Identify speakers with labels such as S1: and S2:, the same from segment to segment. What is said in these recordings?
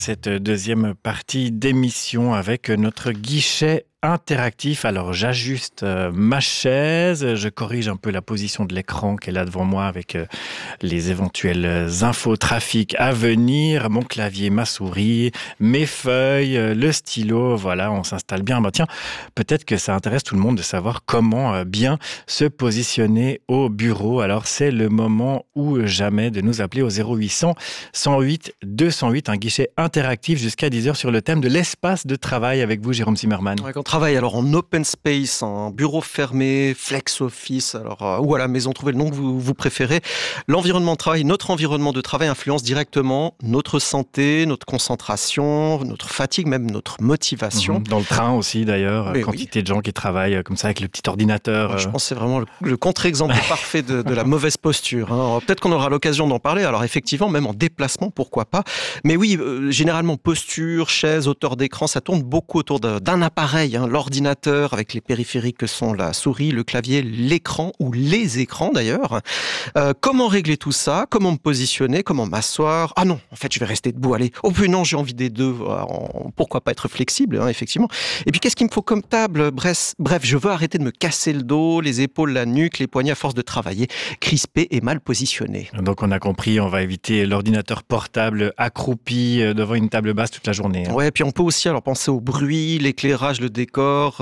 S1: Cette deuxième partie d'émission avec notre guichet interactif. Alors j'ajuste ma chaise, je corrige un peu la position de l'écran qui est là devant moi avec les éventuelles infos trafic à venir, mon clavier, ma souris, mes feuilles, le stylo, voilà, on s'installe bien. Bah tiens, peut-être que ça intéresse tout le monde de savoir comment bien se positionner au bureau. Alors c'est le moment ou jamais de nous appeler au 0800 108 208, un guichet interactif jusqu'à 10h sur le thème de l'espace de travail avec vous, Jérôme Zimmermann.
S2: Ouais, on travaille alors en open space, en bureau fermé, flex office, ou à la maison, trouvez le nom que vous préférez. L'environnement de travail, notre environnement de travail influence directement notre santé, notre concentration, notre fatigue, même notre motivation.
S1: Dans le train aussi d'ailleurs, quantité de gens qui travaillent comme ça avec le petit ordinateur.
S2: Je pense que c'est vraiment le contre-exemple parfait de la mauvaise posture. Alors, peut-être qu'on aura l'occasion d'en parler. Alors effectivement, même en déplacement, pourquoi pas. Mais oui, généralement posture, chaise, hauteur d'écran, ça tourne beaucoup autour d'un appareil. L'ordinateur avec les périphériques que sont la souris, le clavier, l'écran ou les écrans d'ailleurs. Comment régler tout ça? Comment me positionner? Comment m'asseoir? Ah non, en fait je vais rester debout, allez. Oh puis non, j'ai envie des deux. Pourquoi pas être flexible, effectivement. Et puis qu'est-ce qu'il me faut comme table? Bref, je veux arrêter de me casser le dos, les épaules, la nuque, les poignets à force de travailler, crispé et mal positionné.
S1: Donc on a compris, on va éviter l'ordinateur portable accroupi devant une table basse toute la journée.
S2: Ouais, puis on peut aussi alors penser au bruit, l'éclairage, le décor.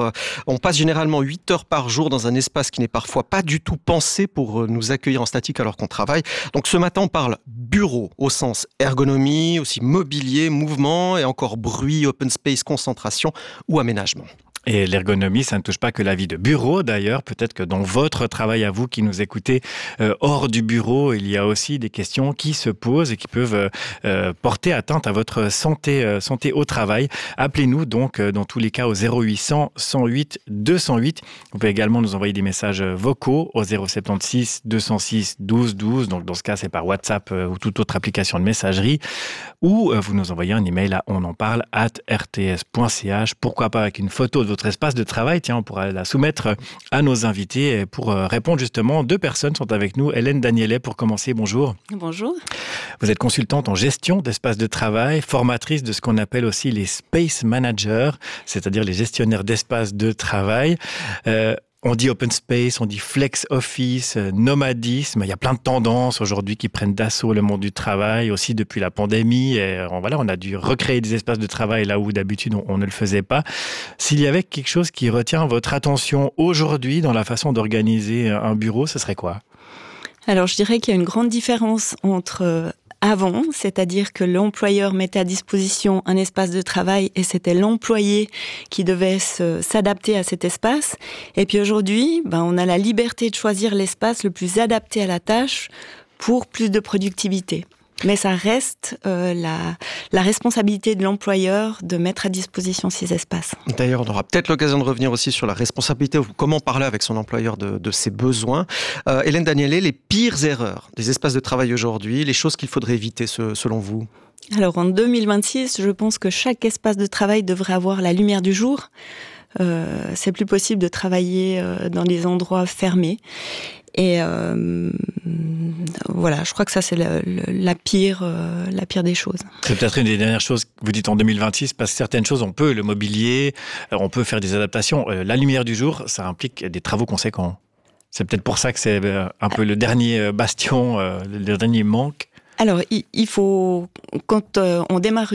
S2: On passe généralement 8 heures par jour dans un espace qui n'est parfois pas du tout pensé pour nous accueillir en statique alors qu'on travaille. Donc ce matin, on parle bureau au sens ergonomie, aussi mobilier, mouvement et encore bruit, open space, concentration ou aménagement.
S1: Et l'ergonomie, ça ne touche pas que la vie de bureau d'ailleurs. Peut-être que dans votre travail à vous qui nous écoutez hors du bureau, il y a aussi des questions qui se posent et qui peuvent porter atteinte à votre santé au travail. Appelez-nous donc dans tous les cas au 0800 108 208. Vous pouvez également nous envoyer des messages vocaux au 076 206 12 12. Donc dans ce cas, c'est par WhatsApp ou toute autre application de messagerie. Ou vous nous envoyez un email à onenparle@rts.ch. Pourquoi pas avec une photo de votre espace de travail. Tiens, on pourra la soumettre à nos invités. Et pour répondre justement, 2 personnes sont avec nous. Hélène Daniellet, pour commencer, bonjour.
S3: Bonjour.
S1: Vous êtes consultante en gestion d'espaces de travail, formatrice de ce qu'on appelle aussi les space managers, c'est-à-dire les gestionnaires d'espaces de travail. On dit open space, on dit flex office, nomadisme. Il y a plein de tendances aujourd'hui qui prennent d'assaut le monde du travail, aussi depuis la pandémie. Et on a dû recréer des espaces de travail là où d'habitude on ne le faisait pas. S'il y avait quelque chose qui retient votre attention aujourd'hui dans la façon d'organiser un bureau, ce serait quoi?
S3: Alors je dirais qu'il y a une grande différence entre avant, c'est-à-dire que l'employeur mettait à disposition un espace de travail et c'était l'employé qui devait s'adapter à cet espace. Et puis aujourd'hui, on a la liberté de choisir l'espace le plus adapté à la tâche pour plus de productivité. Mais ça reste la responsabilité de l'employeur de mettre à disposition ces espaces.
S2: D'ailleurs, on aura peut-être l'occasion de revenir aussi sur la responsabilité, ou comment parler avec son employeur de ses besoins. Hélène Daniellet, les pires erreurs des espaces de travail aujourd'hui, les choses qu'il faudrait éviter selon vous?
S3: Alors en 2026, je pense que chaque espace de travail devrait avoir la lumière du jour. C'est plus possible de travailler dans des endroits fermés. Et voilà, je crois que ça c'est la pire des choses. C'est
S1: peut-être une des dernières choses que vous dites en 2026, parce que certaines choses, on peut, le mobilier, on peut faire des adaptations. La lumière du jour, ça implique des travaux conséquents. C'est peut-être pour ça que c'est un peu le dernier bastion, le dernier manque.
S3: Alors, il faut, quand on démarre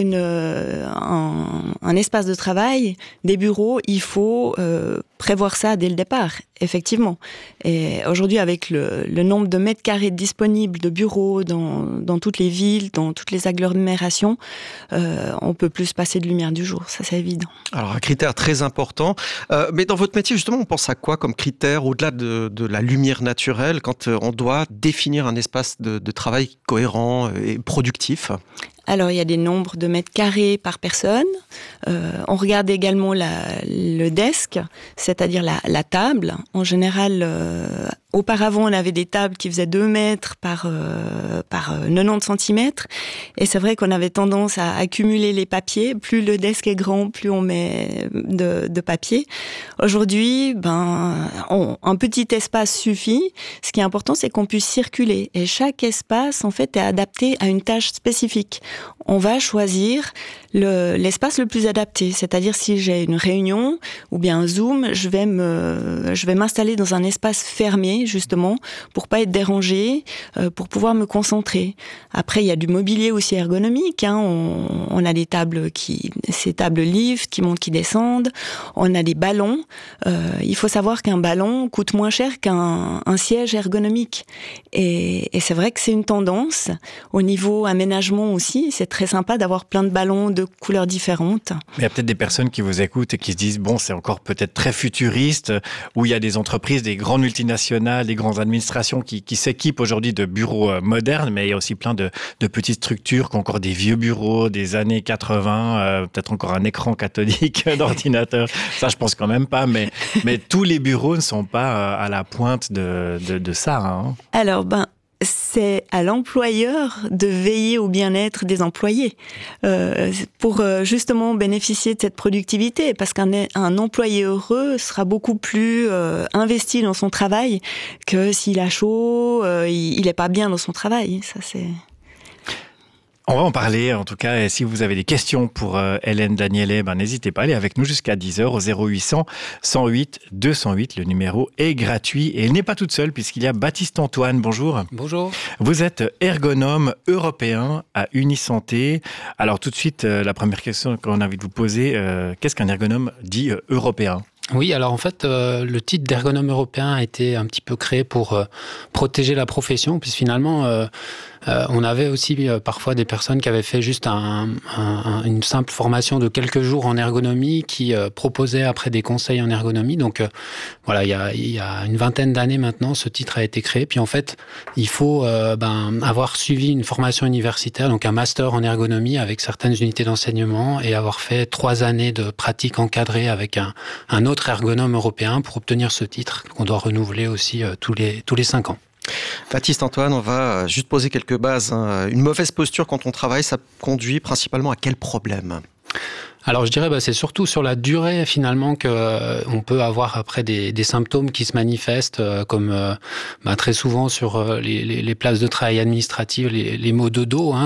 S3: un espace de travail, des bureaux, il faut prévoir ça dès le départ, effectivement. Et aujourd'hui, avec le nombre de mètres carrés disponibles de bureaux dans toutes les villes, dans toutes les agglomérations, on peut plus se passer de lumière du jour, ça c'est évident.
S2: Alors, un critère très important. Mais dans votre métier, justement, on pense à quoi comme critère, au-delà de la lumière naturelle, quand on doit définir un espace de travail cohérent et productif?
S3: Alors, il y a des nombres de mètres carrés par personne. On regarde également le desk, c'est-à-dire la table. En général, auparavant, on avait des tables qui faisaient 2 mètres par 90 cm. Et c'est vrai qu'on avait tendance à accumuler les papiers. Plus le desk est grand, plus on met de papier. Aujourd'hui, un petit espace suffit. Ce qui est important, c'est qu'on puisse circuler. Et chaque espace, en fait, est adapté à une tâche spécifique. on va choisir l'espace le plus adapté. C'est-à-dire si j'ai une réunion ou bien un Zoom, je vais m'installer dans un espace fermé, justement, pour pas être dérangé, pour pouvoir me concentrer. Après, il y a du mobilier aussi ergonomique. On a des tables ces tables lift qui montent, qui descendent. On a des ballons. Il faut savoir qu'un ballon coûte moins cher qu'un siège ergonomique. Et c'est vrai que c'est une tendance. Au niveau aménagement aussi, c'est très sympa d'avoir plein de ballons de couleurs différentes.
S1: Mais il y a peut-être des personnes qui vous écoutent et qui se disent, bon, c'est encore peut-être très futuriste, où il y a des entreprises, des grandes multinationales, des grandes administrations qui s'équipent aujourd'hui de bureaux modernes, mais il y a aussi plein de petites structures qui ont encore des vieux bureaux des années 80, peut-être encore un écran cathodique d'ordinateur. Ça, je pense quand même pas, mais tous les bureaux ne sont pas à la pointe de ça. Hein.
S3: Alors, c'est à l'employeur de veiller au bien-être des employés pour justement bénéficier de cette productivité, parce qu'un employé heureux sera beaucoup plus investi dans son travail que s'il a chaud, il n'est pas bien dans son travail. Ça, c'est...
S1: On va en parler, en tout cas, et si vous avez des questions pour Hélène Daniélé, n'hésitez pas, allez avec nous jusqu'à 10h au 0800 108 208. Le numéro est gratuit et elle n'est pas toute seule puisqu'il y a Baptiste Antoine. Bonjour.
S4: Bonjour.
S1: Vous êtes ergonome européen à Unisanté. Alors tout de suite, la première question qu'on a envie de vous poser, qu'est-ce qu'un ergonome dit européen ?
S4: Oui, alors en fait, le titre d'ergonome européen a été un petit peu créé pour protéger la profession, puisque finalement, on avait aussi parfois des personnes qui avaient fait juste une simple formation de quelques jours en ergonomie, qui proposaient après des conseils en ergonomie. Donc voilà, il y a une vingtaine d'années maintenant, ce titre a été créé. Puis en fait, il faut avoir suivi une formation universitaire, donc un master en ergonomie avec certaines unités d'enseignement, et avoir fait 3 années de pratique encadrée avec un autre ergonome européen pour obtenir ce titre qu'on doit renouveler aussi tous les 5 ans.
S2: Baptiste Antoine, on va juste poser quelques bases. Une mauvaise posture quand on travaille, ça conduit principalement à quel problème ?
S4: Alors je dirais c'est surtout sur la durée finalement que on peut avoir après des symptômes qui se manifestent comme très souvent sur les places de travail administratives, les maux de dos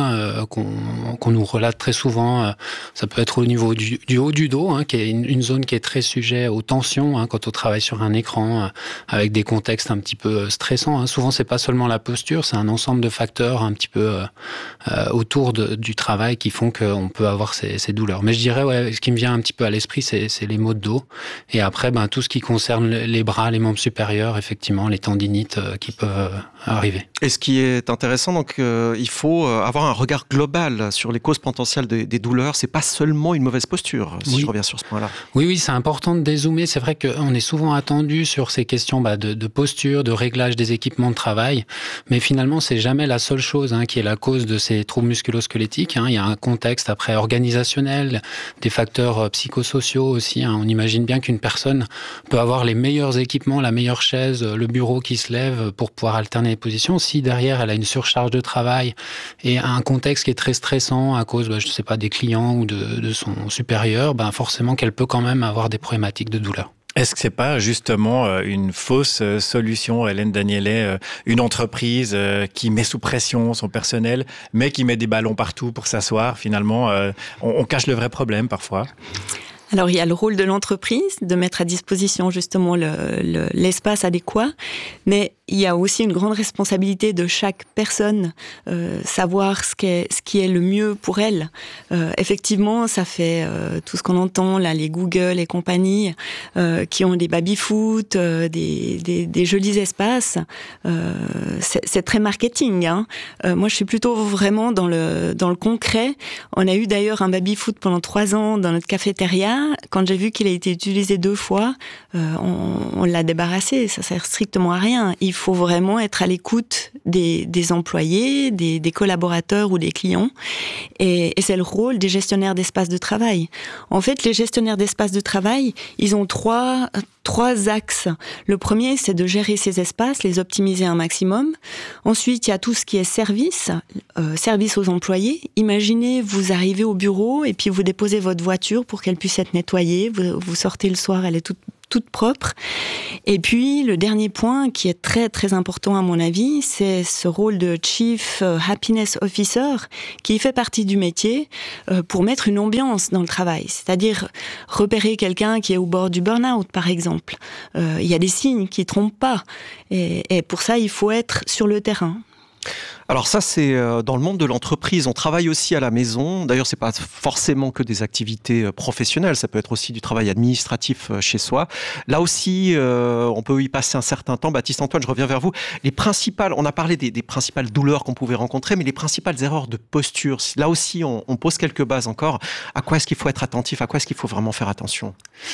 S4: qu'on nous relate très souvent. Ça peut être au niveau du haut du dos, qui est une zone qui est très sujet aux tensions quand on travaille sur un écran avec des contextes un petit peu stressants. Souvent c'est pas seulement la posture, c'est un ensemble de facteurs un petit peu autour du travail qui font qu'on peut avoir ces douleurs. Mais je dirais ce qui me vient un petit peu à l'esprit, c'est les maux de dos. Et après, tout ce qui concerne les bras, les membres supérieurs, effectivement, les tendinites qui peuvent arriver.
S2: Et ce qui est intéressant, donc, il faut avoir un regard global sur les causes potentielles des douleurs. C'est pas seulement une mauvaise posture, si je reviens sur ce point-là.
S4: Oui, c'est important de dézoomer. C'est vrai qu'on est souvent attendu sur ces questions de posture, de réglage des équipements de travail. Mais finalement, c'est jamais la seule chose qui est la cause de ces troubles musculo-squelettiques. Il y a un contexte après organisationnel, des facteurs psychosociaux aussi. On imagine bien qu'une personne peut avoir les meilleurs équipements, la meilleure chaise, le bureau qui se lève pour pouvoir alterner les positions. Si derrière, elle a une surcharge de travail et un contexte qui est très stressant à cause, des clients ou de son supérieur, forcément qu'elle peut quand même avoir des problématiques de douleur.
S1: Est-ce que c'est pas justement une fausse solution, Hélène Daniélé, une entreprise qui met sous pression son personnel, mais qui met des ballons partout pour s'asseoir? Finalement, on cache le vrai problème parfois.
S3: Alors, il y a le rôle de l'entreprise de mettre à disposition justement l'espace adéquat, mais il y a aussi une grande responsabilité de chaque personne, savoir ce qui est le mieux pour elle. Effectivement, ça fait tout ce qu'on entend, là, les Google et compagnie, qui ont des baby-foot, des jolis espaces. C'est très marketing. Moi, je suis plutôt vraiment dans le concret. On a eu d'ailleurs un baby-foot pendant 3 ans dans notre cafétéria. Quand j'ai vu qu'il a été utilisé 2 fois, on l'a débarrassé. Ça sert strictement à rien. Il faut vraiment être à l'écoute des employés, des collaborateurs ou des clients. Et c'est le rôle des gestionnaires d'espace de travail. En fait, les gestionnaires d'espace de travail, ils ont trois axes. Le premier, c'est de gérer ces espaces, les optimiser un maximum. Ensuite, il y a tout ce qui est service aux employés. Imaginez, vous arrivez au bureau et puis vous déposez votre voiture pour qu'elle puisse être nettoyée. Vous sortez le soir, elle est toute propre. Et puis, le dernier point qui est très, très important à mon avis, c'est ce rôle de Chief Happiness Officer qui fait partie du métier pour mettre une ambiance dans le travail. C'est-à-dire repérer quelqu'un qui est au bord du burn-out, par exemple. Il y a des signes qui trompent pas. Et pour ça, il faut être sur le terrain.
S2: Alors ça, c'est dans le monde de l'entreprise. On travaille aussi à la maison. D'ailleurs, c'est pas forcément que des activités professionnelles. Ça peut être aussi du travail administratif chez soi. Là aussi, on peut y passer un certain temps. Baptiste-Antoine, je reviens vers vous. On a parlé des principales douleurs qu'on pouvait rencontrer, mais les principales erreurs de posture. Là aussi, on pose quelques bases encore. À quoi est-ce qu'il faut être attentif? À quoi est-ce qu'il faut vraiment faire attention?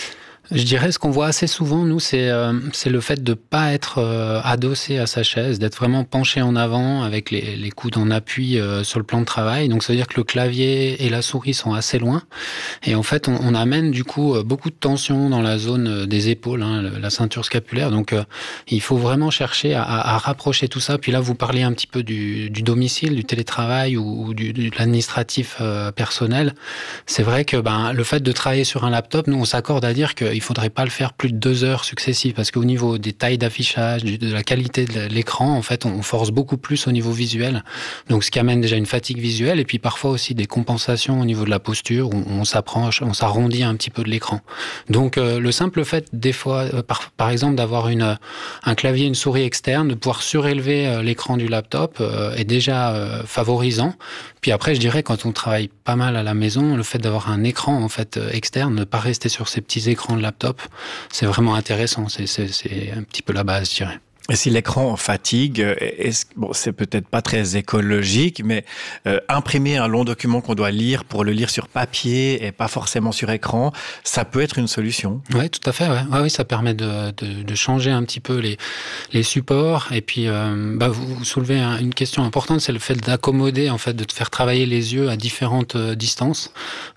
S4: Je dirais ce qu'on voit assez souvent, nous, c'est le fait de pas être adossé à sa chaise, d'être vraiment penché en avant avec les coudes en appui sur le plan de travail. Donc, ça veut dire que le clavier et la souris sont assez loin. Et en fait, on amène du coup beaucoup de tension dans la zone des épaules, la ceinture scapulaire. Donc, il faut vraiment chercher à rapprocher tout ça. Puis là, vous parliez un petit peu du domicile, du télétravail ou de l'administratif personnel. C'est vrai que le fait de travailler sur un laptop, nous, on s'accorde à dire que il faudrait pas le faire plus de 2 heures successives parce qu'au niveau des tailles d'affichage, de la qualité de l'écran, en fait, on force beaucoup plus au niveau visuel. Donc, ce qui amène déjà une fatigue visuelle et puis parfois aussi des compensations au niveau de la posture où on s'approche, on s'arrondit un petit peu de l'écran. Donc, le simple fait, des fois, par exemple, d'avoir un clavier, une souris externe, de pouvoir surélever l'écran du laptop est déjà favorisant. Puis après, je dirais, quand on travaille pas mal à la maison, le fait d'avoir un écran en fait externe, ne pas rester sur ces petits écrans de laptop, c'est vraiment intéressant. C'est un petit peu la base, je dirais.
S1: Et si l'écran fatigue, c'est peut-être pas très écologique, mais imprimer un long document qu'on doit lire pour le lire sur papier et pas forcément sur écran, ça peut être une solution.
S4: Oui, tout à fait. Ouais. Oui, ça permet de changer un petit peu les supports. Et puis, vous soulevez une question importante, c'est le fait d'accommoder, en fait, de te faire travailler les yeux à différentes distances.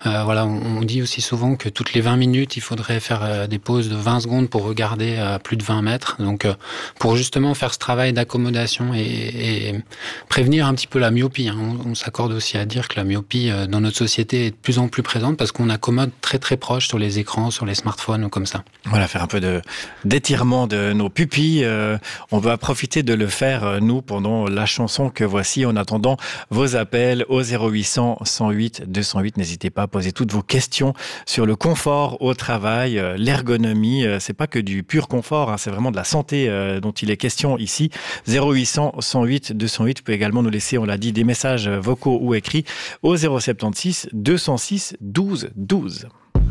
S4: On dit aussi souvent que toutes les 20 minutes, il faudrait faire des pauses de 20 secondes pour regarder à plus de 20 mètres. Donc, pour justement faire ce travail d'accommodation et prévenir un petit peu la myopie. On s'accorde aussi à dire que la myopie dans notre société est de plus en plus présente parce qu'on accommode très très proche sur les écrans, sur les smartphones ou comme ça.
S1: Voilà, faire un peu d'étirement de nos pupilles. On va profiter de le faire, nous, pendant la chanson que voici. En attendant vos appels au 0800 108 208. N'hésitez pas à poser toutes vos questions sur le confort au travail, l'ergonomie. C'est pas que du pur confort, c'est vraiment de la santé dont il est question ici. 0800 108 208. Vous pouvez également nous laisser, on l'a dit, des messages vocaux ou écrits au 076 206 12 12.